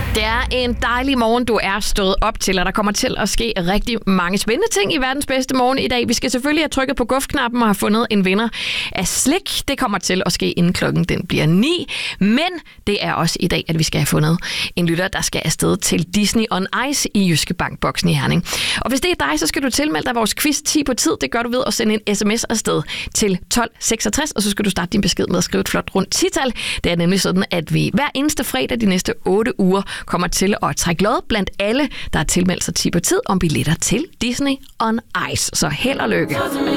Det er en dejlig morgen, du er stået op til, og der kommer til at ske rigtig mange spændende ting i verdens bedste morgen i dag. Vi skal selvfølgelig have trykket på gufknappen og have fundet en vinder af slik. Det kommer til at ske inden klokken den bliver 9. Men det er også i dag, at vi skal have fundet en lytter, der skal afsted til Disney on Ice i Jyske Bank-boksen i Herning. Og hvis det er dig, så skal du tilmelde dig vores quiz 10 på tid. Det gør du ved at sende en sms afsted til 1266, og så skal du starte din besked med at skrive et flot rundt 10-tal. Det er nemlig sådan, at vi hver eneste fredag de næste 8 uger kommer til at trække lod blandt alle, der har tilmeldt sig 10 på tid om billetter til Disney on Ice. Så held og lykke.